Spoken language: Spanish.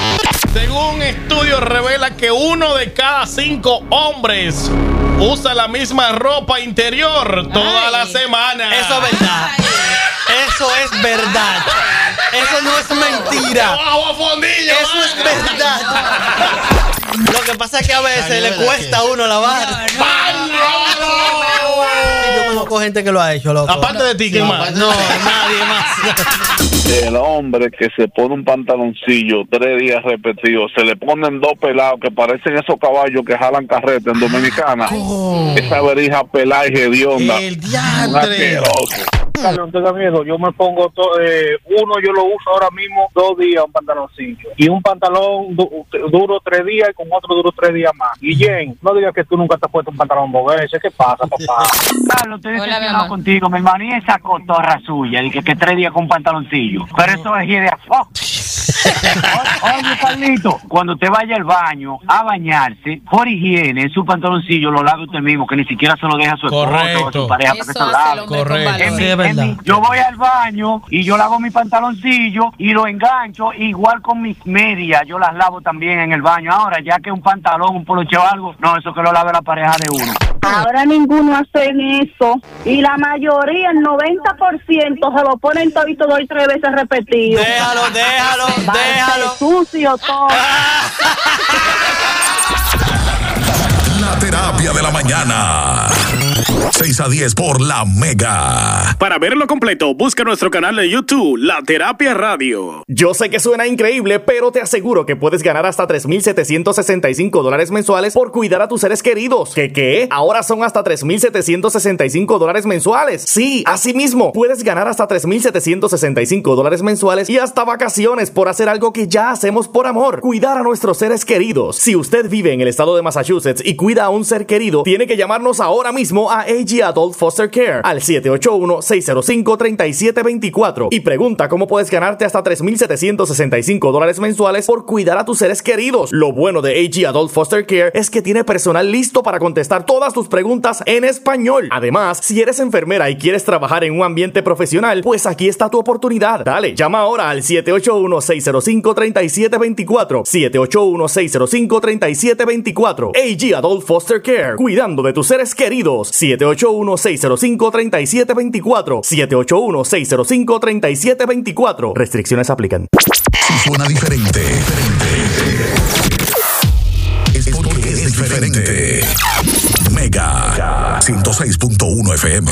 Según un estudio revela que 1 de cada 5 hombres usa la misma ropa interior toda la semana. Eso es verdad. Eso es verdad. Eso no es mentira. Eso es verdad. Lo que pasa es que a veces le cuesta a uno lavar. Yo conozco gente que lo ha hecho, loco. Aparte de ti, ¿quién más? No, nadie más. El hombre que se pone un pantaloncillo 3 días repetidos, se le ponen 2 pelados que parecen esos caballos que jalan carreta en Dominicana. Esa verija pelada y hedionda. El diantre. Carlos, no tenga miedo, yo me pongo uno, yo lo uso ahora mismo 2 días, un pantaloncillo, y un pantalón duro 3 días y con otro duro 3 días más. Y Jen, no digas que tú nunca te has puesto un pantalón boguese. ¿Qué pasa, papá? Carlos, estoy decepcionado contigo, mi hermano, y esa cotorra suya, de que 3 días con un pantaloncillo, pero eso es de afuera. Oye, Carlito, cuando usted vaya al baño a bañarse, por higiene, su pantaloncillo lo lave usted mismo, que ni siquiera se lo deja a su esposa o a su pareja para que se lo lave. Correcto. Yo voy al baño y yo lavo mi pantaloncillo y lo engancho, igual con mis medias, yo las lavo también en el baño. Ahora, ya que un pantalón, un poloche o algo, no, eso que lo lave la pareja de uno. Ahora ninguno hace eso y la mayoría, el 90% se lo ponen todito 2 y 3 veces repetido. Déjalo. Sucio todo. La terapia de la mañana. 6 a 10 por La Mega. Para verlo completo, busca nuestro canal de YouTube, La Terapia Radio. Yo sé que suena increíble, pero te aseguro que puedes ganar hasta $3,765 mensuales por cuidar a tus seres queridos. ¿Qué? Ahora son hasta $3,765 mensuales. Sí, así mismo, puedes ganar hasta $3,765 mensuales y hasta vacaciones por hacer algo que ya hacemos por amor: cuidar a nuestros seres queridos. Si usted vive en el estado de Massachusetts y cuida a un ser querido, tiene que llamarnos ahora mismo a AG Adult Foster Care al 781-605-3724 y pregunta cómo puedes ganarte hasta $3,765 mensuales por cuidar a tus seres queridos. Lo bueno de AG Adult Foster Care es que tiene personal listo para contestar todas tus preguntas en español. Además, si eres enfermera y quieres trabajar en un ambiente profesional, pues aquí está tu oportunidad. Dale, llama ahora al 781-605-3724. 781-605-3724. AG Adult Foster Care, cuidando de tus seres queridos. 781-605-3724. 781-605-3724. Restricciones aplican. Si suena diferente, es porque es diferente. Mega 106.1 FM.